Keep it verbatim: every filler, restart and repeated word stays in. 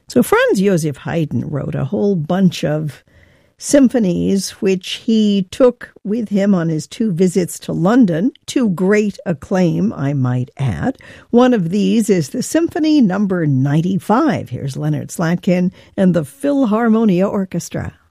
So Franz Joseph Haydn wrote a whole bunch of symphonies, which he took with him on his two visits to London, to great acclaim, I might add. One of these is the Symphony Number ninety-five. Here's Leonard Slatkin and the Philharmonia Orchestra.